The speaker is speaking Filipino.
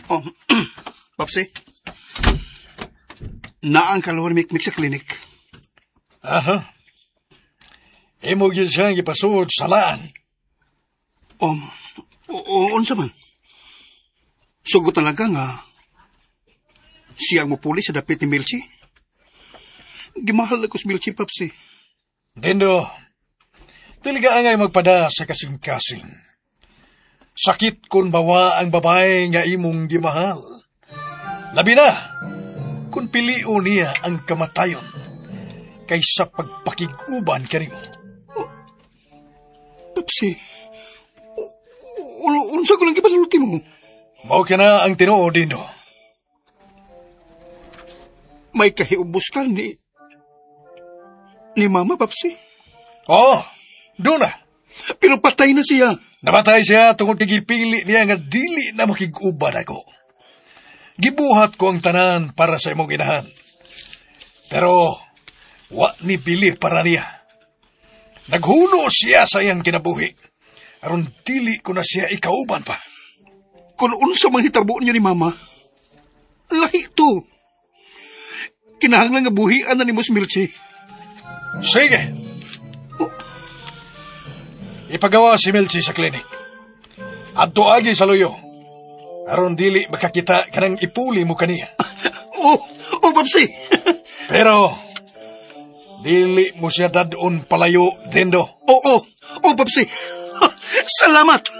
Oh, Papsi, naang kalormik-mik sa klinik. Aha. Imo gyud siyang ipasuod sa laan. Unsa man? Sugo talaga nga siyang mupuli sa dapit ni Milchi. Gimahal na ko si Milchi, Papsi. Dindo, tiliga angay magpada sa kasing-kasing. Sakit kun bawa ang babae nga imong gimahal. Labi na, kun piliu niya ang kamatayon kaysa pagpakiguban kanimo. Papsi, unsa ko lang ipanulti mo? Mao ka na ang tinuod, Dindo. May kahiubos ka ni Mama, Papsi. Oh, doon na. Pero patay na siya. Namatay siya tungkol tigipili niya nga dili na makiguban ako. Gibuhat ko ang tanan para sa imong inahan. Pero, wa ni bili para niya. Naghuno siya sa iyang kinabuhi. Aron dili ko na siya ikauban pa. Kung unsa man hitabo niyo ni Mama, lahi to. Kinahanglan nga buhian na ni Mus Milchi. Sige. Ipagawa si Milchi sa klinik. Adto agi sa luyo. Aron dili makakita kanang ipuli mo kaniya. Papsi. Pero, dili mo siya dadon palayo, Dindo. Papsi. Salamat.